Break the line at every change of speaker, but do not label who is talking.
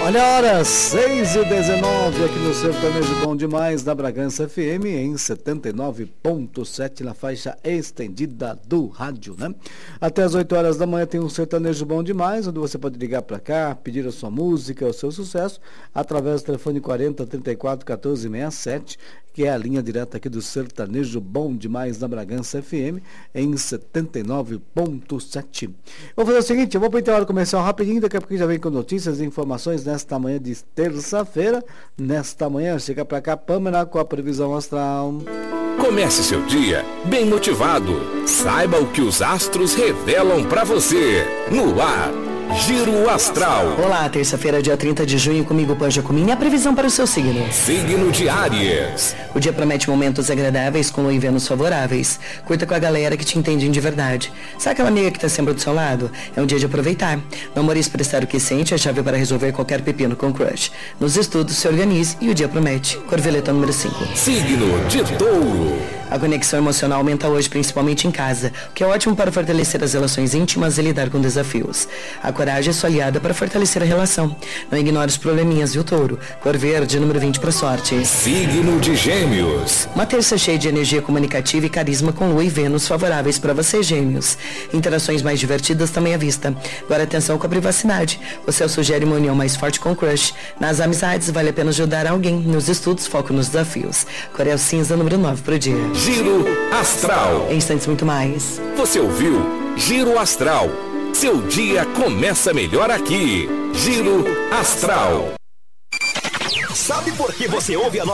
Olha a hora, 6h19 aqui no Sertanejo Bom Demais, da Bragança FM, em 79.7, na faixa estendida do rádio, né? Até as 8 horas da manhã tem um Sertanejo Bom Demais, onde você pode ligar para cá, pedir a sua música, o seu sucesso, através do telefone 40 34 14 67, que é a linha direta aqui do Sertanejo Bom Demais da Bragança FM, em 79.7. Vou fazer o seguinte, eu vou para o intervalo comercial rapidinho, daqui a pouco já vem com notícias e informações nesta manhã de terça-feira. Nesta manhã, chega para cá, Pâmela, com a previsão astral.
Comece seu dia bem motivado. Saiba o que os astros revelam para você. No ar, Giro Astral.
Olá, terça-feira, dia 30 de junho, comigo, Pan Jacomini, a previsão para o seu signo.
Signo de Áries.
O dia promete momentos agradáveis com Lua e Vênus favoráveis. Curta com a galera que te entende de verdade. Sabe aquela amiga que está sempre do seu lado? É um dia de aproveitar. No amor, expressar o que sente é a chave para resolver qualquer pepino com crush. Nos estudos, se organize e o dia promete. Cor violeta número 5.
Signo de Touro.
A conexão emocional aumenta hoje, principalmente em casa, o que é ótimo para fortalecer as relações íntimas e lidar com desafios. A coragem é sua aliada para fortalecer a relação. Não ignore os probleminhas, viu, Touro? Cor verde, número 20 para sorte.
Signo de Gêmeos.
Uma terça cheia de energia comunicativa e carisma com Lua e Vênus favoráveis para você, Gêmeos. Interações mais divertidas também à vista. Agora atenção com a privacidade. O céu sugere uma união mais forte com o crush. Nas amizades, vale a pena ajudar alguém. Nos estudos, foco nos desafios. Cor é o cinza, número 9 para o dia.
Giro Astral.
Em instantes, muito mais.
Você ouviu Giro Astral. Seu dia começa melhor aqui. Giro Astral.
Sabe por que você ouve a nossa